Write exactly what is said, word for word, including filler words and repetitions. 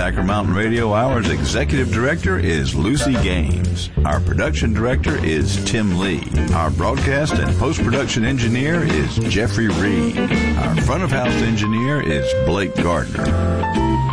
Packer Mountain Radio Hour's Executive Director is Lucy Gaines. Our Production Director is Tim Lee. Our Broadcast and Post-Production Engineer is Jeffrey Reed. Our Front of House Engineer is Blake Gardner.